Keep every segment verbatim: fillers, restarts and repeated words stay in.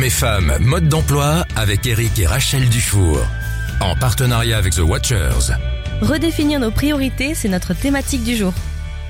Hommes et femmes, mode d'emploi avec Eric et Rachel Dufour. En partenariat avec The Watchers. Redéfinir nos priorités, c'est notre thématique du jour.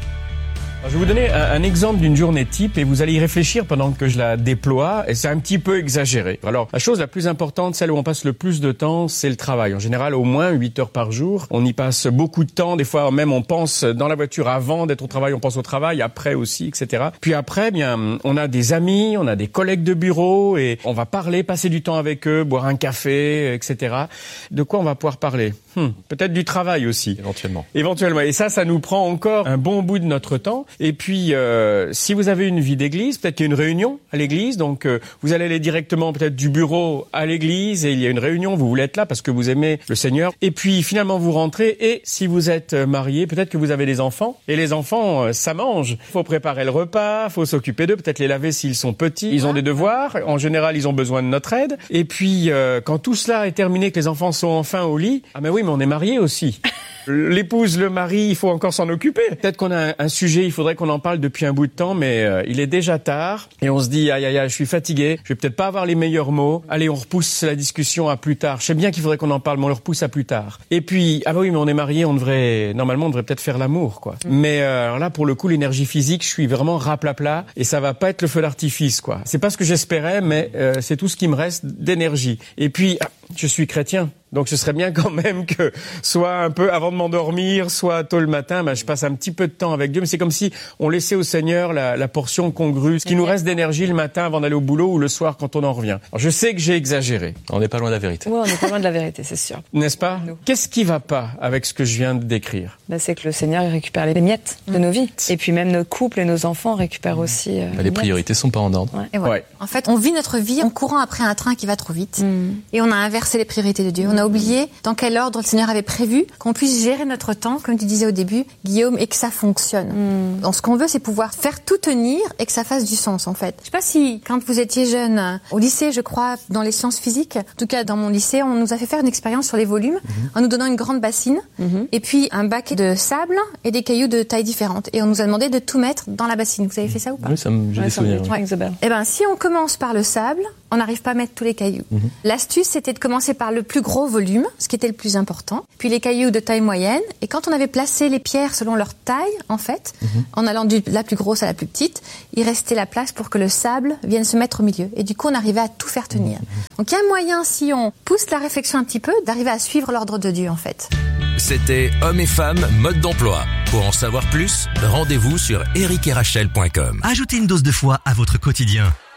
Alors, je vais vous donner un, un exemple d'une journée type et vous allez y réfléchir pendant que je la déploie, et c'est un petit peu exagéré. Alors, la chose la plus importante, celle où on passe le plus de temps, c'est le travail. En général, au moins huit heures par jour. On y passe beaucoup de temps. Des fois, même, on pense dans la voiture avant d'être au travail, on pense au travail, après aussi, et cetera. Puis après, bien, on a des amis, on a des collègues de bureau et on va parler, passer du temps avec eux, boire un café, et cetera. De quoi on va pouvoir parler ? Hmm, peut-être du travail aussi. Éventuellement. Éventuellement. Et ça, ça nous prend encore un bon bout de notre temps. Et puis, euh, si vous avez une vie d'église, peut-être qu'il y a une réunion à l'église. Donc, euh, vous allez aller directement peut-être du bureau à l'église et il y a une réunion. Vous voulez être là parce que vous aimez le Seigneur. Et puis, finalement, vous rentrez. Et si vous êtes marié, peut-être que vous avez des enfants. Et les enfants, euh, ça mange. Il faut préparer le repas, il faut s'occuper d'eux, peut-être les laver s'ils sont petits. Ils ont des devoirs. En général, ils ont besoin de notre aide. Et puis, euh, quand tout cela est terminé, que les enfants sont enfin au lit, ah mais oui, mais on est mariés aussi. L'épouse, le mari, il faut encore s'en occuper. Peut-être qu'on a un, un sujet, il faudrait qu'on en parle depuis un bout de temps, mais euh, il est déjà tard et on se dit aïe aïe aïe, je suis fatigué, je vais peut-être pas avoir les meilleurs mots. Allez, on repousse la discussion à plus tard. Je sais bien qu'il faudrait qu'on en parle, mais on le repousse à plus tard. Et puis ah bah oui, mais on est mariés, on devrait normalement on devrait peut-être faire l'amour, quoi. Mmh. Mais euh, alors là, pour le coup, l'énergie physique, je suis vraiment raplapla et ça va pas être le feu d'artifice, quoi. C'est pas ce que j'espérais, mais euh, c'est tout ce qui me reste d'énergie. Et puis, ah, je suis chrétien. Donc ce serait bien quand même que soit un peu avant de m'endormir, soit tôt le matin, ben, je passe un petit peu de temps avec Dieu. Mais c'est comme si on laissait au Seigneur la, la portion congrue, ce qui nous reste d'énergie le matin avant d'aller au boulot ou le soir quand on en revient. Alors je sais que j'ai exagéré. On n'est pas loin de la vérité. Oui, on n'est pas loin de la vérité, c'est sûr. N'est-ce pas ? Nous. Qu'est-ce qui va pas avec ce que je viens de décrire ? Ben, c'est que le Seigneur il récupère les miettes de nos vies. Et puis même nos couples et nos enfants récupèrent aussi euh, ben, les priorités sont pas en ordre. Ouais. Et voilà. Ouais. En fait, on vit notre vie en courant après un train qui va trop vite. Mm. Et on a inversé les priorités de Dieu. On a oublié dans quel ordre le Seigneur avait prévu qu'on puisse gérer notre temps, comme tu disais au début, Guillaume, et que ça fonctionne. Mm. Donc ce qu'on veut, c'est pouvoir faire tout tenir et que ça fasse du sens, en fait. Je sais pas si, quand vous étiez jeune, au lycée, je crois, dans les sciences physiques, en tout cas dans mon lycée, on nous a fait faire une expérience sur les volumes, mm-hmm. en nous donnant une grande bassine, mm-hmm. et puis un bac de sable et des cailloux de tailles différentes. Et on nous a demandé de tout mettre dans la bassine. Vous avez fait ça ou pas ? Oui, ça me, j'ai ouais, des souvenirs. Ouais. Ouais. Eh ben, si on commence par le sable, on n'arrive pas à mettre tous les cailloux. Mm-hmm. L'astuce, c'était de commencer par le plus gros volume, ce qui était le plus important, puis les cailloux de taille moyenne. Et quand on avait placé les pierres selon leur taille, en fait, mm-hmm. en allant de la plus grosse à la plus petite, il restait la place pour que le sable vienne se mettre au milieu. Et du coup, on arrivait à tout faire tenir. Mm-hmm. Donc il y a un moyen, si on pousse la réflexion un petit peu, d'arriver à suivre l'ordre de Dieu, en fait. C'était Hommes et femmes, mode d'emploi. Pour en savoir plus, rendez-vous sur eric et rachel point com. Ajoutez une dose de foi à votre quotidien.